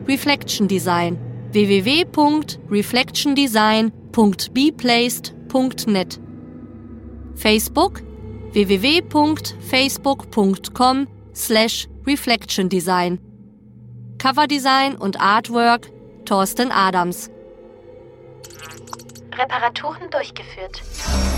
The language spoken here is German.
Reflection Design. www.reflectiondesign.beplaced.net. Facebook www.facebook.com/reflectiondesign. Coverdesign und Artwork Thorsten Adams. Reparaturen durchgeführt.